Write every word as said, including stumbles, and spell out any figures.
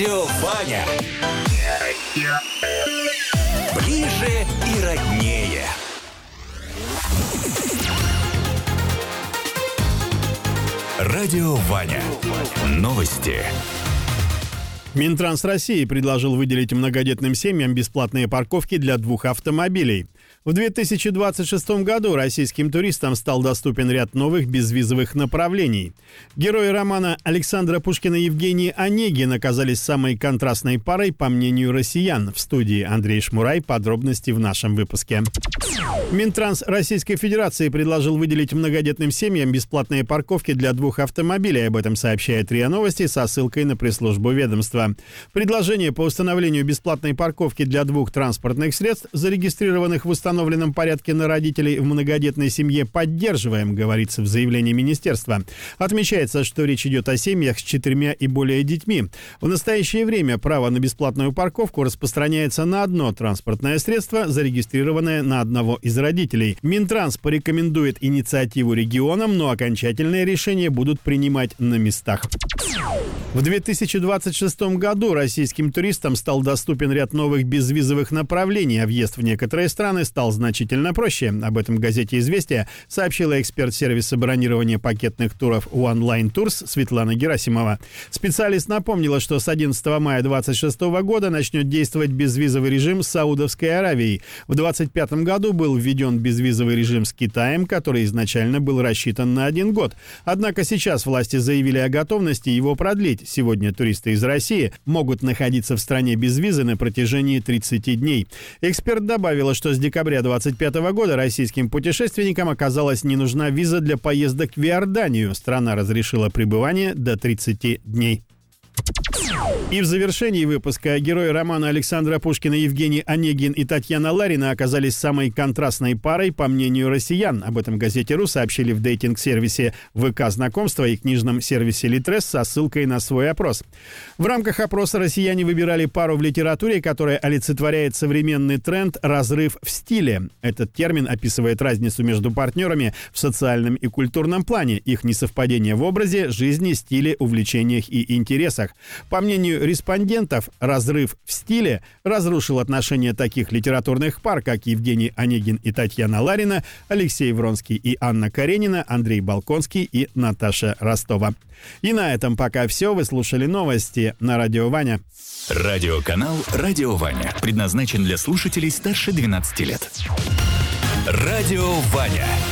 Радио Ваня. Ближе и роднее. Радио Ваня. Новости. Минтранс России предложил выделить многодетным семьям бесплатные парковки для двух автомобилей. В две тысячи двадцать шестом году российским туристам стал доступен ряд новых безвизовых направлений. Герои романа Александра Пушкина и Евгений Онегин оказались самой контрастной парой, по мнению россиян. В студии Андрей Шмурай. Подробности в нашем выпуске. Минтранс Российской Федерации предложил выделить многодетным семьям бесплатные парковки для двух автомобилей. Об этом сообщает РИА Новости со ссылкой на пресс-службу ведомства. Предложение по установлению бесплатной парковки для двух транспортных средств, зарегистрированных в установленном порядке на родителей в многодетной семье, поддерживаем, говорится в заявлении министерства. Отмечается, что речь идет о семьях с четырьмя и более детьми. В настоящее время право на бесплатную парковку распространяется на одно транспортное средство, зарегистрированное на одного из родителей. Минтранс порекомендует инициативу регионам, но окончательные решения будут принимать на местах. В две тысячи двадцать шестом году российским туристам стал доступен ряд новых безвизовых направлений, а въезд в некоторые страны стал значительно проще. Об этом в газете «Известия» сообщила эксперт сервиса бронирования пакетных туров OneLine Tours Светлана Герасимова. Специалист напомнила, что с одиннадцатого мая две тысячи двадцать шестого года начнет действовать безвизовый режим с Саудовской Аравией. В две тысячи двадцать пятом году был введен безвизовый режим с Китаем, который изначально был рассчитан на один год. Однако сейчас власти заявили о готовности его продлить. Сегодня туристы из России могут находиться в стране без визы на протяжении тридцати дней. Эксперт добавила, что с декабря две тысячи двадцать пятого года российским путешественникам оказалась не нужна виза для поездок в Иорданию. Страна разрешила пребывание до тридцати дней. И в завершении выпуска герои романа Александра Пушкина Евгений Онегин и Татьяна Ларина оказались самой контрастной парой, по мнению россиян. Об этом газете «Ру» сообщили в дейтинг-сервисе ВК знакомства и книжном сервисе Литрес со ссылкой на свой опрос. В рамках опроса россияне выбирали пару в литературе, которая олицетворяет современный тренд «разрыв в стиле». Этот термин описывает разницу между партнерами в социальном и культурном плане, их несовпадение в образе, жизни, стиле, увлечениях и интересах. По мнению респондентов, разрыв в стиле разрушил отношения таких литературных пар, как Евгений Онегин и Татьяна Ларина, Алексей Вронский и Анна Каренина, Андрей Балконский и Наташа Ростова. И на этом пока все. Вы слушали новости на Радио Ваня. Радиоканал «Радио Ваня» предназначен для слушателей старше двенадцати лет. Радио Ваня.